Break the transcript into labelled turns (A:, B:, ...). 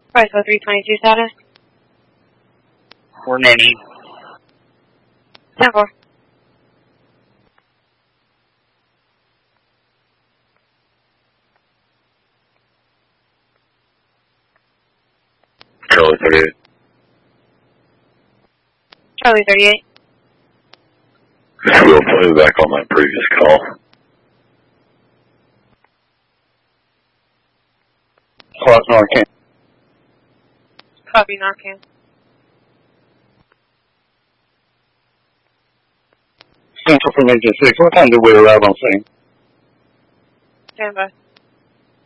A: Bravo 322 status.
B: 490.
A: 10-4.
C: Charlie 38.
A: Charlie 38.
C: We'll play back on my previous call.
B: Cross Narcan.
A: Copy, Narcan.
B: Central from Agent 6. What time did we arrive on scene?
A: Stand by.